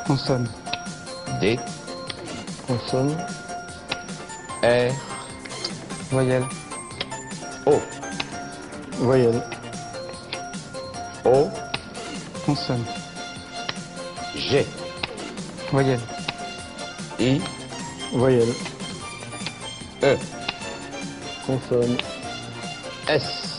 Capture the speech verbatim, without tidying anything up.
Consonne. D, Consonne. R, Voyelle. O, Voyelle. O, Consonne. G, Voyelle. I, Voyelle. E, Consonne. S.